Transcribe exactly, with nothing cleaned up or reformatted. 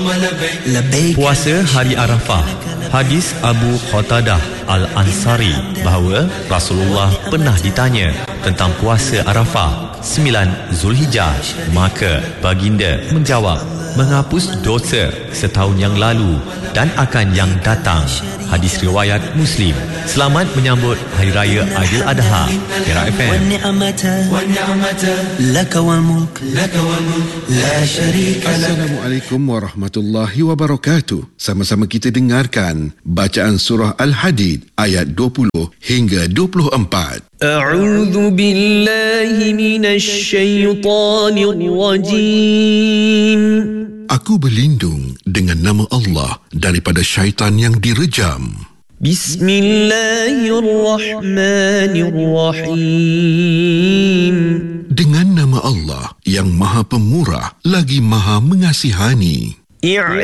Puasa hari Arafah. Hadis Abu Qatadah Al-Ansari bahawa Rasulullah pernah ditanya tentang puasa Arafah sembilan Zulhijjah, maka baginda menjawab, menghapus dosa setahun yang lalu dan akan yang datang. Hadis riwayat Muslim. Selamat menyambut Hari Raya Aidiladha. Era F M. Assalamualaikum warahmatullahi wabarakatuh. Sama-sama kita dengarkan bacaan surah Al-Hadid ayat dua puluh hingga dua puluh empat. A'udzu billahi minasy syaithanir rajim. Aku berlindung dengan nama Allah daripada syaitan yang direjam. Bismillahirrahmanirrahim. Dengan nama Allah yang Maha Pemurah lagi Maha Mengasihani.